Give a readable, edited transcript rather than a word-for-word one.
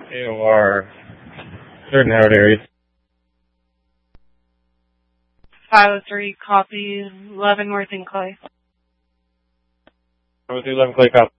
AOR, certain Howard areas. 503, copy, Leavenworth and Clay. 503, 11 Clay, copy.